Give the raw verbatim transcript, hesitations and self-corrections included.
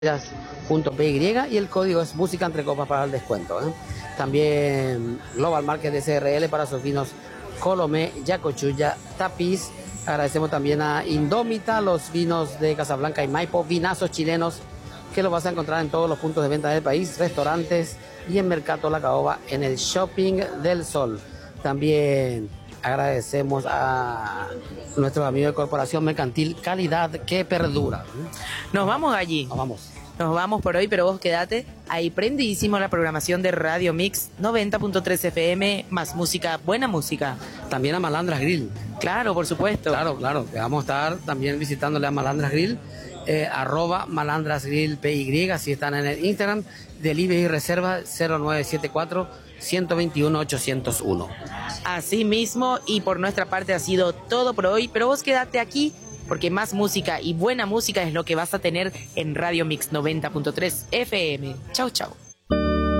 punto p y y el código es música entre copas para el descuento, ¿eh? También Global Market de C R L para sus vinos Colomé, Yacochulla, Tapiz. Agradecemos también a Indómita, los vinos de Casablanca y Maipo, vinazos chilenos que los vas a encontrar en todos los puntos de venta del país, restaurantes y en Mercado La Caoba en el Shopping del Sol. También agradecemos a nuestros amigos de Corporación Mercantil Calidad que Perdura. Nos vamos allí. Nos vamos. Nos vamos por hoy, pero vos quedate ahí prendidísimo la programación de Radio Mix noventa punto tres F M, más música, buena música. También a Malandras Grill. Claro, por supuesto. Claro, claro. Vamos a estar también visitándole a Malandras Grill, eh, arroba Malandras Grill P Y, si están en el Instagram, delivery y reserva cero nueve siete cuatro, uno dos uno, ocho cero uno. Así mismo, y por nuestra parte ha sido todo por hoy, pero vos quedate aquí, porque más música y buena música es lo que vas a tener en Radio Mix noventa punto tres F M. Chau, chau.